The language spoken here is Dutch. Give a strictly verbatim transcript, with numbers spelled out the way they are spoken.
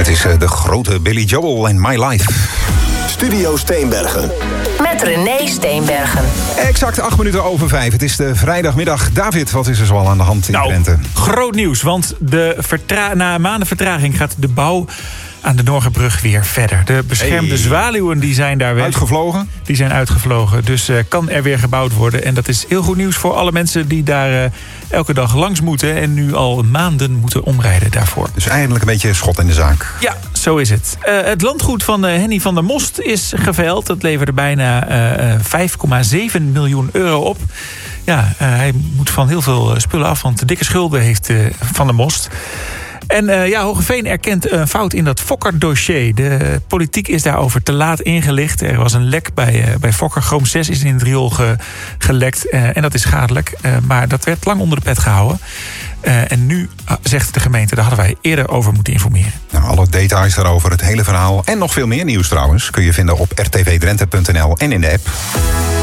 Het is uh, de grote Billy Joel en My Life. Studio Steenbergen. Met René Steenbergen. Exact acht minuten over vijf. Het is de vrijdagmiddag. David, wat is er zoal aan de hand in nou, Drenthe? Groot nieuws, want de vertra- na maanden vertraging gaat de bouw aan de Norgerbrug weer verder. De beschermde hey. zwaluwen die zijn daar weg. Uitgevlogen? Die zijn uitgevlogen. Dus uh, kan er weer gebouwd worden. En dat is heel goed nieuws voor alle mensen die daar uh, elke dag langs moeten. En nu al maanden moeten omrijden daarvoor. Dus eindelijk een beetje schot in de zaak. Ja, zo is het. Uh, het landgoed van uh, Henny van der Most is geveild. Dat leverde bijna uh, vijf komma zeven miljoen euro op. Ja, uh, hij moet van heel veel spullen af. Want dikke schulden heeft uh, Van der Most. En uh, ja, Hoogeveen erkent een fout in dat Fokker-dossier. De politiek is daarover te laat ingelicht. Er was een lek bij, uh, bij Fokker. Chroom zes is in het riool ge, gelekt. Uh, en dat is schadelijk. Uh, maar dat werd lang onder de pet gehouden. Uh, en nu uh, zegt de gemeente, daar hadden wij eerder over moeten informeren. Nou, alle details daarover, het hele verhaal en nog veel meer nieuws trouwens, kun je vinden op r t v drenthe punt n l en in de app.